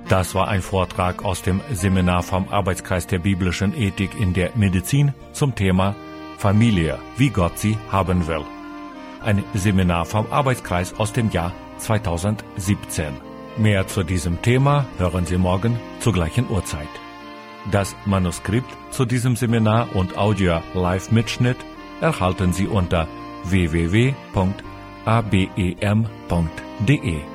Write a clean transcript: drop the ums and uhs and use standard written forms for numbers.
Das war ein Vortrag aus dem Seminar vom Arbeitskreis der biblischen Ethik in der Medizin zum Thema Familie, wie Gott sie haben will. Ein Seminar vom Arbeitskreis aus dem Jahr 2017. Mehr zu diesem Thema hören Sie morgen zur gleichen Uhrzeit. Das Manuskript zu diesem Seminar und Audio-Live-Mitschnitt erhalten Sie unter www.abem.de.